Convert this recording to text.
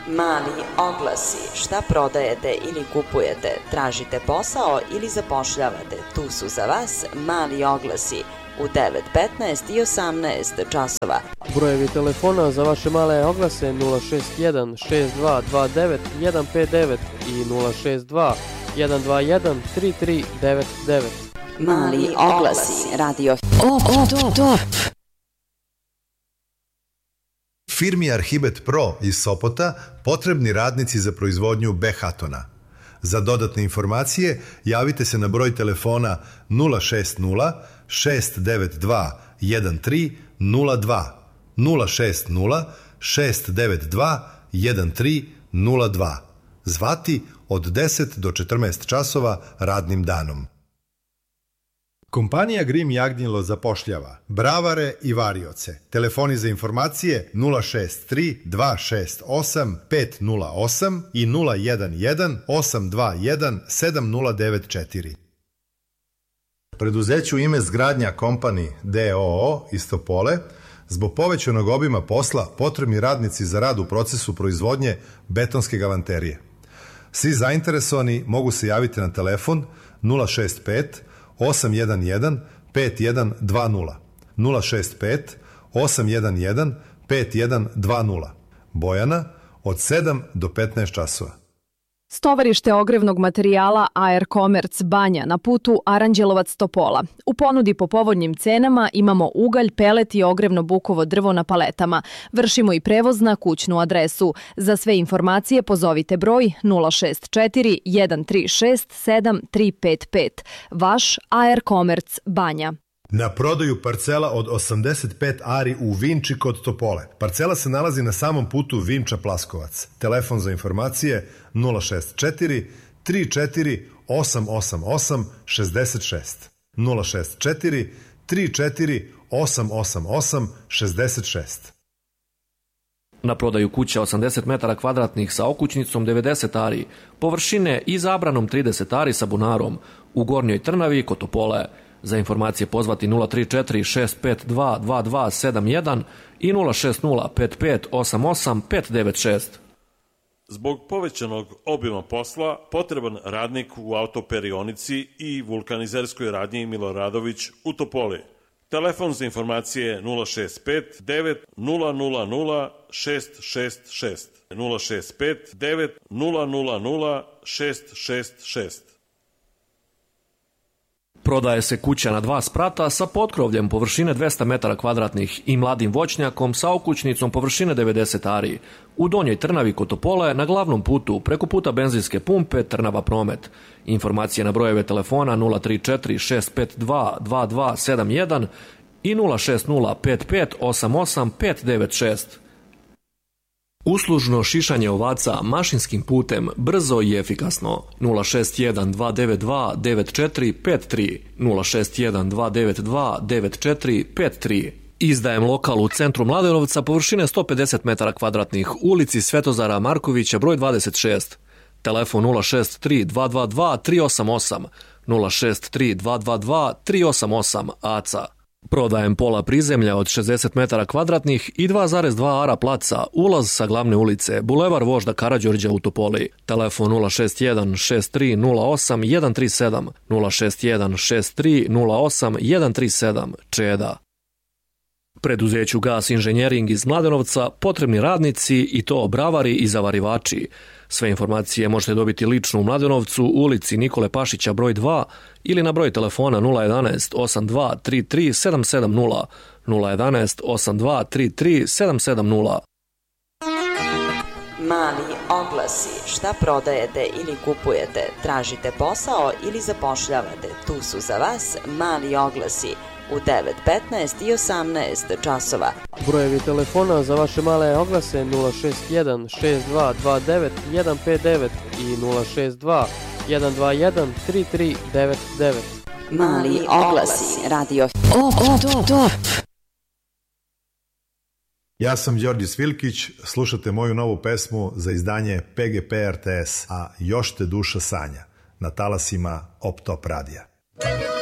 Mali oglasi. Šta prodajete ili kupujete? Tražite posao ili zapošljavate? Tu su za vas mali oglasi u 9, 15 i 18 časova. Brojevi telefona za vaše male oglase 061 6229 159 i 062 121 3399. Mali oglasi. Radio Top. Firmi Arhibet Pro iz Sopota potrebni radnici za proizvodnju behatona. Za dodatne informacije javite se na broj telefona 060 692 1302 060 692 1302. Zvati od 10 do 14 časova radnim danom. Kompanija Grim Jagnjelo zapošljava bravare i varioce. Telefoni za informacije 063 268 508 i 011 821 7094. Preduzeću ime Zgradnja Company d.o.o. iz Topole zbog povećanog obima posla potrebni radnici za rad u procesu proizvodnje betonske galanterije. Svi zainteresovani mogu se javiti na telefon 065 811 5120 065 811 5120. Bojana od 7 do 15 časova. Stovarište ogrevnog materijala AR Commerce Banja na putu Aranđelovac-Topola. U ponudi po povoljnim cenama imamo ugalj, pelet i ogrevno bukovo drvo na paletama. Vršimo i prevoz na kućnu adresu. Za sve informacije pozovite broj 064 136 7355. Vaš AR Commerce Banja. Na prodaju parcela od 85 ari u Vinči kod Topole. Parcela se nalazi na samom putu Vinča-Plaskovac. Telefon za informacije 064 34 888 66. 064 34 888 66. Na prodaju kuća 80 metara kvadratnih sa okućnicom 90 ari, površine i zabranom 30 ari sa bunarom u Gornjoj Trnavi kod Topole. Za informacije pozvati 034 652 2271 i 060 55 88 596. Zbog povećanog obima posla, potreban radnik u autoperionici i vulkanizerskoj radnji Miloradović u Topoli. Telefon za informacije 065 9 000 666 065 9 000 666. Prodaje se kuća na 2 sprata sa potkrovljem površine 200 metara kvadratnih i mladim voćnjakom sa okućnicom površine 90 ari. U Donjoj Trnavi kod Topole na glavnom putu preko puta benzinske pumpe Trnava Promet. Informacije na brojeve telefona 034 652 2271 i 060 55 88 596. Uslužno šišanje ovaca mašinskim putem brzo i efikasno 061 292 9453 061 292 9453. Izdajem lokal u centru Mladenovca površine 150 metara kvadratnih, ulici Svetozara Markovića broj 26. Telefon 063 222 388 063 222 388 ACA. Prodajem pola prizemlja od 60 metara kvadratnih i 2,2 ara placa, ulaz sa glavne ulice, bulevar vožda Karađorđa u Topoli. Telefon 061 63 08 137 061 63 08 137 Čeda. Preduzeću Gas Inženjering iz Mladenovca potrebni radnici i to bravari i zavarivači. Sve informacije možete dobiti lično u Mladenovcu, ulici Nikole Pašića broj 2 ili na broj telefona 011 82 33 770 011 82 33 770. Mali oglasi. Šta prodajete ili kupujete? Tražite posao ili zapošljavate? Tu su za vas mali oglasi u 9, 15 i 18 časova. Brojevi telefona za vaše male oglase 061 6229 159 i 062 121 3399. Mali oglasi. Radio Top. Ja sam Đorđe Svilkić, slušate moju novu pesmu za izdanje PGP RTS, a još te duša sanja, na talasima Op Top radija.